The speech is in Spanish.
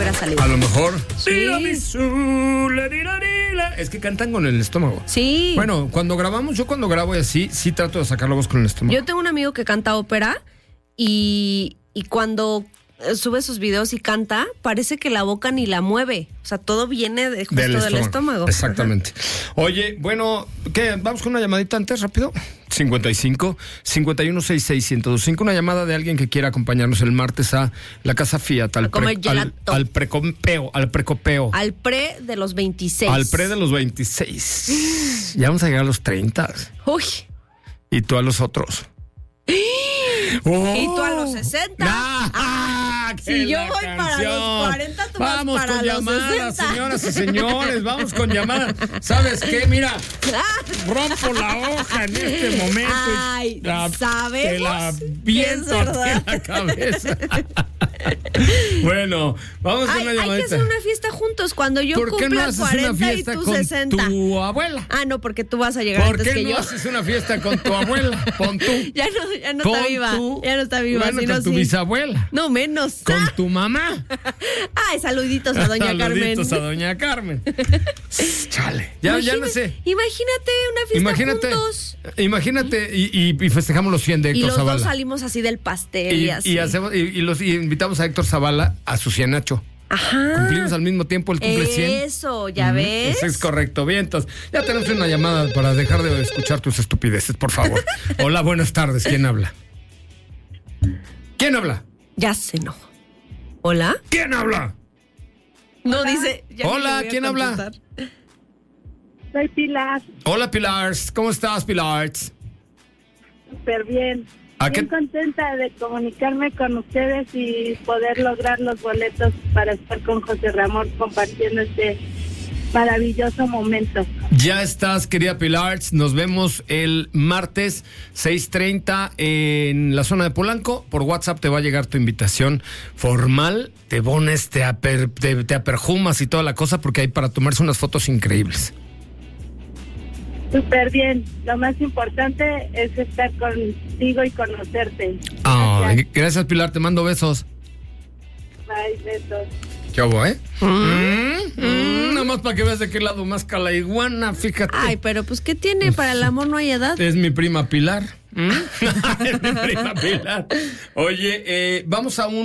hubiera salido. A lo mejor. Sí. Es que cantan con el estómago. Sí. Bueno, cuando grabo y así, sí trato de sacar la voz con el estómago. Yo tengo un amigo que canta ópera y cuando sube sus videos y canta, parece que la boca ni la mueve. O sea, todo viene justo del estómago. Exactamente. Oye, bueno, ¿qué? ¿Vamos con una llamadita antes, rápido? 55-5166-1025. Una llamada de alguien que quiera acompañarnos el martes a la Casa Fiat. Al precopeo. Al pre de los 26. Al pre de los 26. Ya vamos a llegar a los 30. Uy. Y tú a los otros. Oh. Y tú a los 60. Si yo voy canción. para los 40, tú vamos vas para con los llamadas, 60. señoras y señores. Vamos con llamadas. ¿Sabes qué? Mira, rompo la hoja en este momento. Ay, ¿sabes? Te la viento en la cabeza. Bueno, vamos con una llamadita. Hay que hacer una fiesta juntos cuando yo ¿Por qué no cumpla haces 40 una fiesta y tú con 60. tu abuela? Ah, no, porque tú vas a llegar ¿Por antes qué que no yo. haces una fiesta con tu abuela? Pon tú. Ya no está viva. Ya no está viva. Bueno, sino con tu sí. bisabuela. No, menos. Con tu mamá. Ay, saluditos a doña Carmen. Saluditos a doña Carmen. Chale. Ya no sé. Imagínate una fiesta juntos. Imagínate y festejamos los 100 de Héctor Zavala. Y los dos salimos así del pastel y así. Y invitamos a Héctor Zavala a su 100 Nacho. Ajá. Cumplimos al mismo tiempo, él cumple 100. Eso, ¿ya ves? Eso es correcto. Bien, entonces, ya tenemos una llamada para dejar de escuchar tus estupideces, por favor. Hola, buenas tardes. ¿Quién habla? ¿Quién habla? Ya se enojó. ¿Hola? ¿Quién habla? No, dice... Hola, ¿quién habla? Soy Pilar. Hola, Pilar. ¿Cómo estás, Pilar? Súper bien. ¿A Bien qué? contenta de comunicarme con ustedes y poder lograr los boletos para estar con José Ramón compartiendo este maravilloso momento. Ya estás, querida Pilar. Nos vemos el martes 6:30 en la zona de Polanco. Por WhatsApp te va a llegar tu invitación formal. Te pones, te aperjumas y toda la cosa porque hay para tomarse unas fotos increíbles. Súper bien. Lo más importante es estar contigo y conocerte. Gracias, Pilar. Te mando besos. Bye, besos. ¿Qué hago, Nada más para que veas de qué lado más la iguana, fíjate. Ay, pero pues, ¿qué tiene? Para el amor no hay edad. Es mi prima Pilar. Es mi prima Pilar. Oye, vamos a un